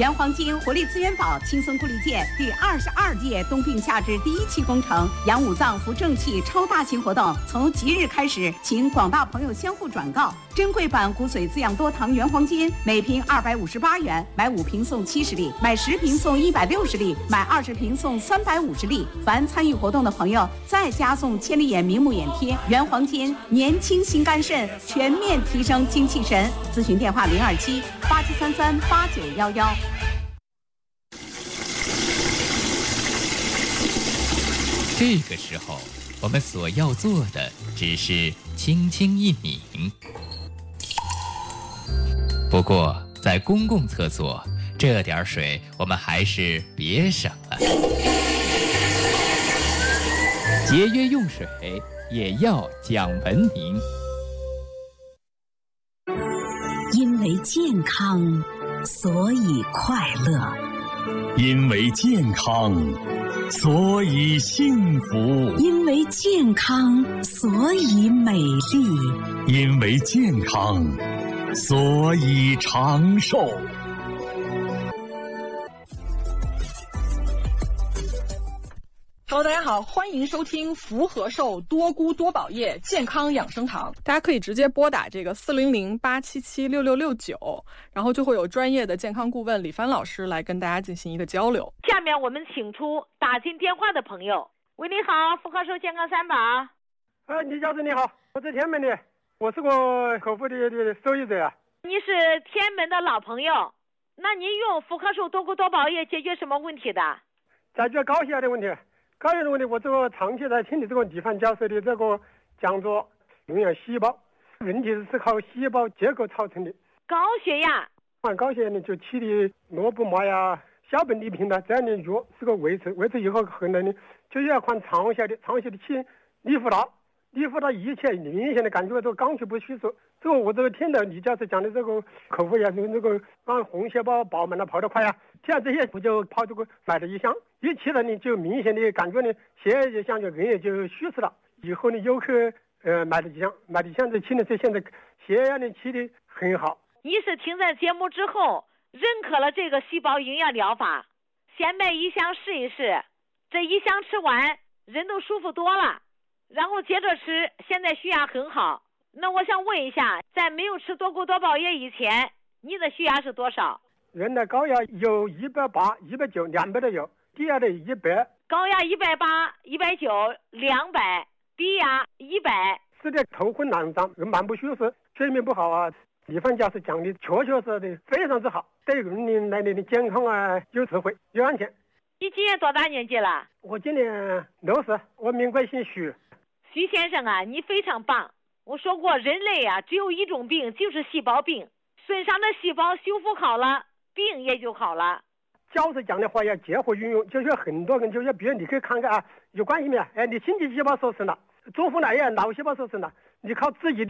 原黄金活力资源宝轻松固力健第22届冬病夏治第1期工程养五脏扶正气超大型活动从即日开始，请广大朋友相互转告。珍贵版骨髓滋养多糖原黄金每瓶258元，买5瓶送70粒，买10瓶送160粒，买20瓶送350粒。凡参与活动的朋友再加送千里眼明目眼贴。原黄金年轻心肝肾，全面提升精气神。咨询电话027-8733-8911。 这个时候，我们所要做的只是轻轻一抿。不过，在公共厕所，这点水我们还是别省了。节约用水也要讲文明。 因为健康，所以快乐； 因为健康，所以幸福； 因为健康，所以美丽； 因为健康，所以长寿。 Hello， 大家好，欢迎收听福和寿多菇多宝叶健康养生堂。大家可以直接拨打这个400-877-6669，然后就会有专业的健康顾问李帆老师来跟大家进行一个交流。 下面我们请出打进电话的朋友。喂，你好，福和寿健康三宝。 李教授你好，我在天门的，我是个口服的受益者啊。 你是天门的老朋友，那您用福和寿多菇多宝叶解决什么问题的？ 解决高血压的问题。高血压的问题，我这个长期在听你这个地方教授的这个讲座，营养细胞问题是靠细胞结构造成的。 高血压， 患高血压呢，就起的诺布玛呀、小苯利平的这样的药是个维持以后可能呢，就是要看长效的起利福达以前明显的感觉这个刚去不虚说，这个我这个听到李教授讲的这个口服药，那个让红细胞饱满了跑得快啊，听这些我就跑这个买了一箱，一起来呢就明显的感觉呢血液就像就人也就虚实了，以后呢又去买了几箱这期呢，这现在血压呢起的很好。 你是听在节目之后认可了这个细胞营养疗法，先买一箱试一试，这一箱吃完人都舒服多了，然后接着吃，现在血压很好。那我想问一下，在没有吃多菇多宝叶以前，你的血压是多少？ 原来高压有180、190、200的有，低压的100。 高压180、190、200，低压100。 是的，头昏脑胀，蛮不舒服，睡眠不好啊。李帆教授讲的确实的非常之好，对人来的健康啊，有智慧，有安全。 你今年多大年纪了？ 我今年60，我名贵姓许。 许先生啊，你非常棒。我说过，人类啊，只有一种病，就是细胞病。损伤的细胞修复好了，病也就好了。 教授讲的话要结合运用，就是很多人就是比如你可以看看啊，有关系没有？你心肌细胞受损了，中风了，脑细胞受损了，你靠自己